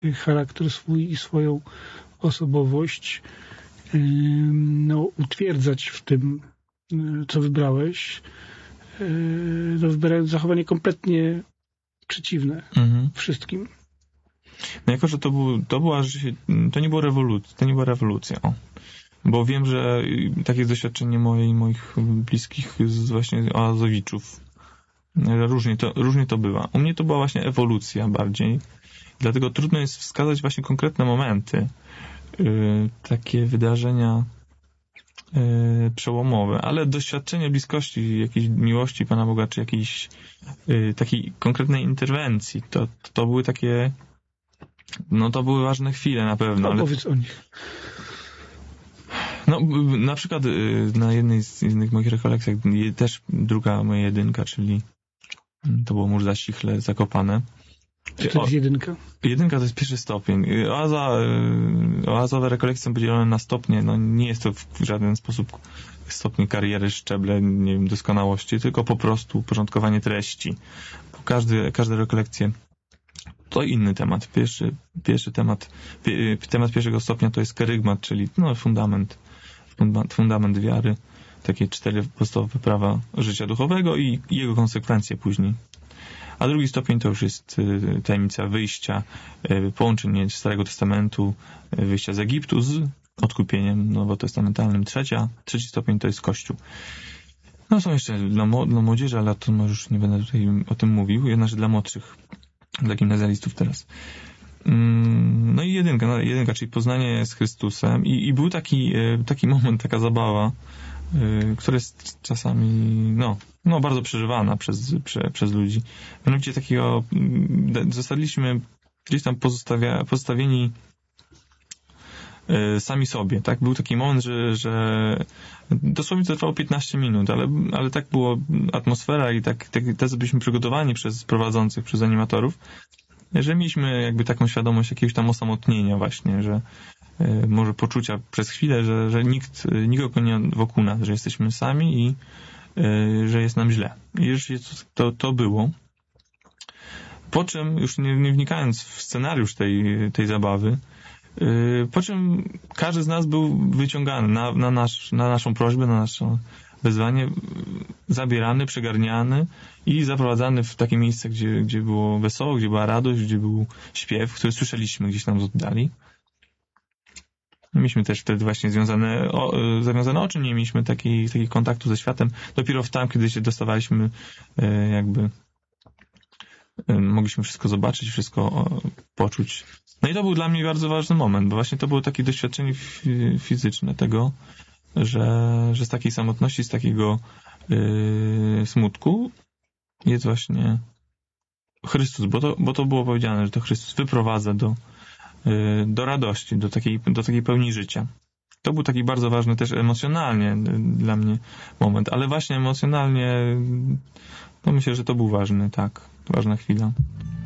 charakter swój i swoją osobowość utwierdzać w tym, co wybrałeś, wybierając zachowanie kompletnie przeciwne wszystkim. No jako, że to nie była rewolucja. Bo wiem, że takie doświadczenie moje i moich bliskich właśnie Oazowiczów różnie to bywa. U mnie to była właśnie ewolucja bardziej. Dlatego trudno jest wskazać właśnie konkretne momenty, takie wydarzenia przełomowe, ale doświadczenie bliskości, jakiejś miłości Pana Boga, czy jakiejś takiej konkretnej interwencji, to były takie, to były ważne chwile na pewno. No, powiedz o nich. No, na przykład na jednej z innych moich rekolekcjach też druga moja jedynka, czyli to było Mórz Zacichle, Zakopane. Czy to jest jedynka? Jedynka to jest pierwszy stopień. Oazowe rekolekcje są podzielone na stopnie. No, nie jest to w żaden sposób stopnie kariery, szczeble, nie wiem, doskonałości, tylko po prostu porządkowanie treści. Każde rekolekcje to inny temat. Pierwszy temat pierwszego stopnia to jest kerygmat, czyli fundament wiary, takie 4 podstawowe prawa życia duchowego i jego konsekwencje później. A drugi stopień to już jest tajemnica wyjścia, połączenie Starego Testamentu, wyjścia z Egiptu z odkupieniem nowotestamentalnym. Trzeci stopień to jest Kościół. No są jeszcze dla młodzieży, ale to może już nie będę tutaj o tym mówił, jednakże dla młodszych, dla gimnazjalistów teraz. No i jedynka, czyli poznanie z Chrystusem. I był taki moment, taka zabawa, która jest czasami, bardzo przeżywana przez ludzi. Mianowicie takiego, zostaliśmy gdzieś tam pozostawieni sami sobie, tak? Był taki moment, że dosłownie to trwało 15 minut, ale tak było atmosfera i tak byliśmy przygotowani przez prowadzących, przez animatorów, że mieliśmy jakby taką świadomość jakiegoś tam osamotnienia właśnie, że może poczucia przez chwilę, że nikogo nie wokół nas, że jesteśmy sami i że jest nam źle. I już to było. Po czym, już nie wnikając w scenariusz tej zabawy, po czym każdy z nas był wyciągany na naszą prośbę, na nasze wezwanie, zabierany, przygarniany i zaprowadzany w takie miejsce, gdzie było wesoło, gdzie była radość, gdzie był śpiew, który słyszeliśmy gdzieś tam z oddali. Mieliśmy też wtedy właśnie zawiązane oczy, nie mieliśmy takiego kontaktu ze światem. Dopiero tam, kiedy się dostawaliśmy, mogliśmy wszystko zobaczyć, wszystko poczuć. No i to był dla mnie bardzo ważny moment, bo właśnie to było takie doświadczenie fizyczne tego, że z takiej samotności, z takiego smutku jest właśnie Chrystus, bo to było powiedziane, że to Chrystus wyprowadza do radości, do takiej pełni życia. To był taki bardzo ważny też emocjonalnie dla mnie moment, ale właśnie emocjonalnie to myślę, że to był ważna chwila.